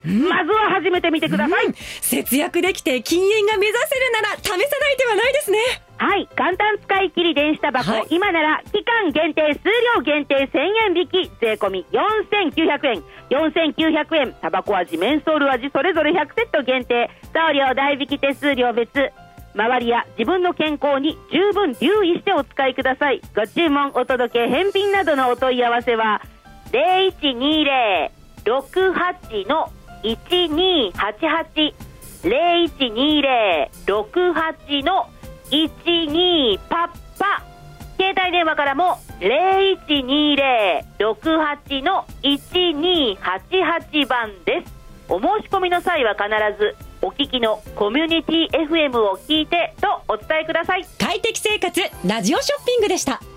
まずは始めてみてください。 節約できて禁煙が目指せるなら試さない手はないですね。 はい、簡単使い切り電子タバコ、今なら期間限定、数量限定1000円引き、税込み4900円。4900円、タバコ味、メンソール味それぞれ100セット限定、送料代引き手数料別。周りや自分の健康に十分留意してお使いください。ご注文、お届け、返品などのお問い合わせは 0120-68-1288 0120-68-12パッパ。携帯電話からも 0120-68-1288 番です。お申し込みの際は必ずお聞きのコミュニティ FM を聞いてとお伝えください。 快適生活ラジオショッピングでした。